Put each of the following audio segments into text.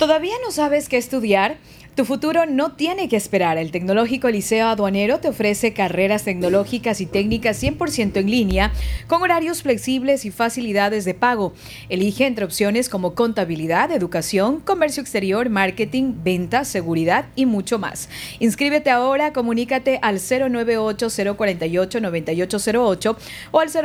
¿Todavía no sabes qué estudiar? Tu futuro no tiene que esperar. El Tecnológico Liceo Aduanero te ofrece carreras tecnológicas y técnicas 100% en línea, con horarios flexibles y facilidades de pago. Elige entre opciones como contabilidad, educación, comercio exterior, marketing, ventas, seguridad y mucho más. Inscríbete ahora, comunícate al 098-048-9808 o al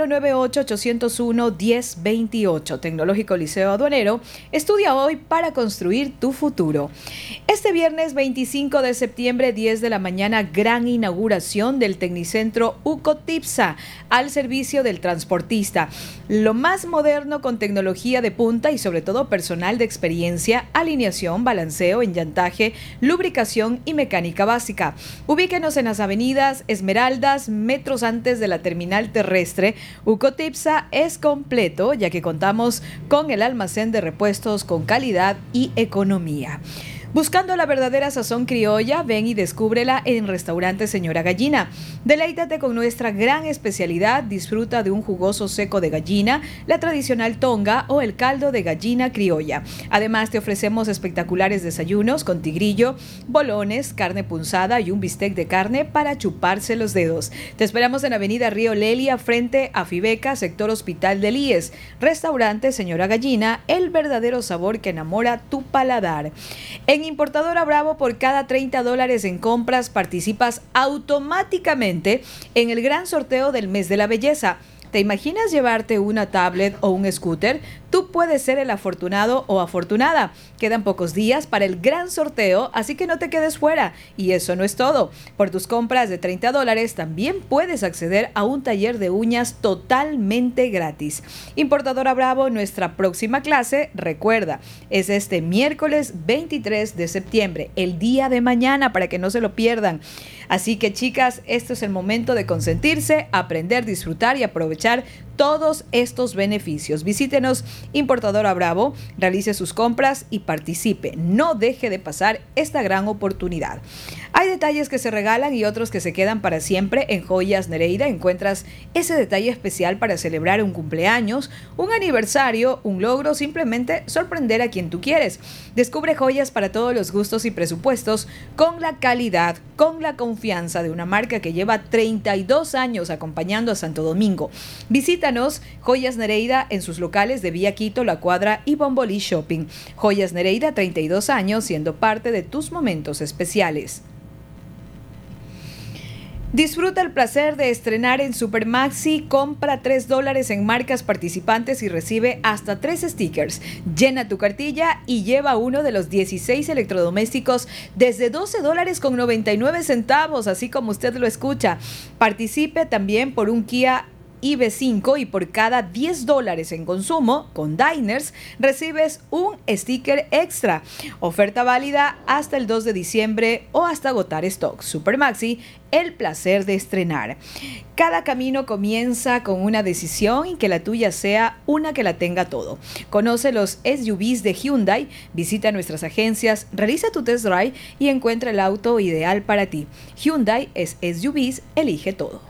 098-801-1028. Tecnológico Liceo Aduanero, estudia hoy para construir tu futuro. Este viernes 25 de septiembre, 10 de la mañana, gran inauguración del Tecnicentro UCOTIPSA al servicio del transportista. Lo más moderno con tecnología de punta y sobre todo personal de experiencia, alineación, balanceo, enllantaje, lubricación y mecánica básica. Ubíquenos en las avenidas Esmeraldas, metros antes de la terminal terrestre. UCOTIPSA es completo, ya que contamos con el almacén de repuestos con calidad y economía. Buscando la verdadera sazón criolla, ven y descúbrela en Restaurante Señora Gallina. Deleítate con nuestra gran especialidad, disfruta de un jugoso seco de gallina, la tradicional tonga o el caldo de gallina criolla. Además, te ofrecemos espectaculares desayunos con tigrillo, bolones, carne punzada y un bistec de carne para chuparse los dedos. Te esperamos en Avenida Río Lelia, frente a Fibeca, sector Hospital del IES. Restaurante Señora Gallina, el verdadero sabor que enamora tu paladar. En Importadora Bravo, por cada $30 en compras participas automáticamente en el gran sorteo del mes de la belleza. ¿Te imaginas llevarte una tablet o un scooter? Tú puedes ser el afortunado o afortunada. Quedan pocos días para el gran sorteo, así que no te quedes fuera. Y eso no es todo. Por tus compras de $30 también puedes acceder a un taller de uñas totalmente gratis. Importadora Bravo, nuestra próxima clase, recuerda, es este miércoles 23 de septiembre, el día de mañana, para que no se lo pierdan. Así que, chicas, este es el momento de consentirse, aprender, disfrutar y aprovechar todos estos beneficios. Visítenos, Importadora Bravo, realice sus compras y participe. No deje de pasar esta gran oportunidad. Hay detalles que se regalan y otros que se quedan para siempre. En Joyas Nereida encuentras ese detalle especial para celebrar un cumpleaños, un aniversario, un logro, simplemente sorprender a quien tú quieres. Descubre joyas para todos los gustos y presupuestos, con la calidad, con la confianza de una marca que lleva 32 años acompañando a Santo Domingo. Visítanos, Joyas Nereida, en sus locales de Vía Quito, La Cuadra y Bombolí Shopping. Joyas Nereida, 32 años siendo parte de tus momentos especiales. Disfruta el placer de estrenar en Supermaxi. Compra $3 en marcas participantes y recibe hasta 3 stickers. Llena tu cartilla y lleva uno de los 16 electrodomésticos desde $12.99, así como usted lo escucha. Participe también por un Kia IB5 y por cada $10 en consumo con Diners recibes un sticker extra. Oferta válida hasta el 2 de diciembre o hasta agotar stock. Supermaxi, el placer de estrenar. Cada camino comienza con una decisión y que la tuya sea una que la tenga todo. Conoce los SUVs de Hyundai, visita nuestras agencias, realiza tu test drive y encuentra el auto ideal para ti. Hyundai es SUVs, elige todo.